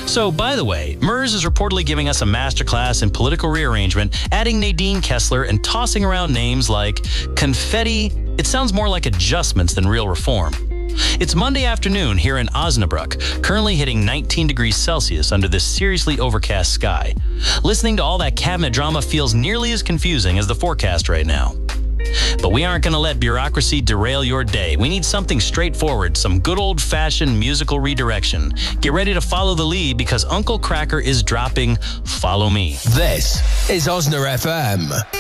So, by the way, MERS is reportedly giving us a masterclass in political rearrangement, adding Nadine Kessler and tossing around names like confetti. It sounds more like adjustments than real reform. It's Monday afternoon here in Osnabrück, currently hitting 19 degrees Celsius under this seriously overcast sky. Listening to all that cabinet drama feels nearly as confusing as the forecast right now. But we aren't going to let bureaucracy derail your day. We need something straightforward, some good old-fashioned musical redirection. Get ready to follow the lead because Uncle Kracker is dropping Follow Me. This is Osna FM.